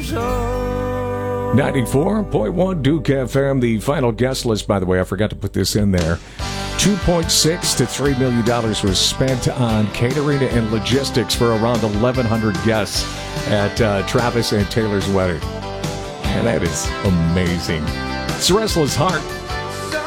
94.1 Duke FM. The final guest list, by the way, I forgot to put this in there. $2.6 to $3 million was spent on catering and logistics for around 1,100 guests at Travis and Taylor's wedding. And that is amazing. It's Restless Heart.